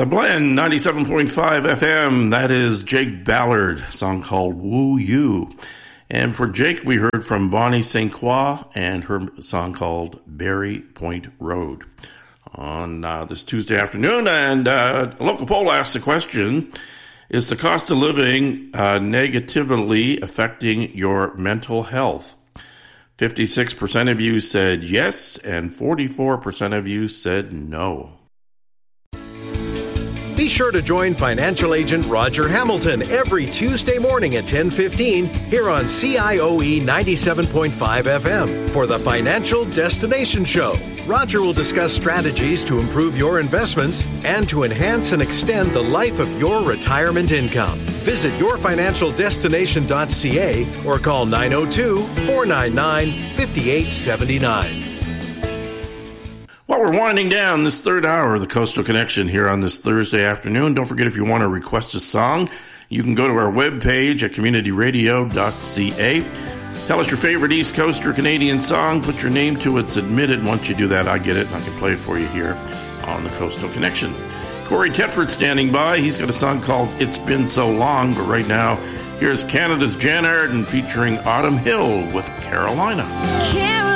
The Blend, 97.5 FM, that is Jake Ballard, a song called Woo You. And for Jake, we heard from Bonnie St. Croix and her song called Berry Point Road on this Tuesday afternoon. And a local poll asked the question, is the cost of living negatively affecting your mental health? 56% of you said yes, and 44% of you said no. Be sure to join financial agent Roger Hamilton every Tuesday morning at 10:15 here on CIOE 97.5 FM for the Financial Destination Show. Roger will discuss strategies to improve your investments and to enhance and extend the life of your retirement income. Visit yourfinancialdestination.ca or call 902-499-5879. Well, we're winding down this third hour of the Coastal Connection here on this Thursday afternoon. Don't forget, if you want to request a song, you can go to our webpage at communityradio.ca. Tell us your favorite East Coast or Canadian song. Put your name to it. Submitted. Once you do that, I get it, and I can play it for you here on the Coastal Connection. Corey Tetford standing by. He's got a song called It's Been So Long. But right now, here's Canada's Jan Arden featuring Autumn Hill with Carolina.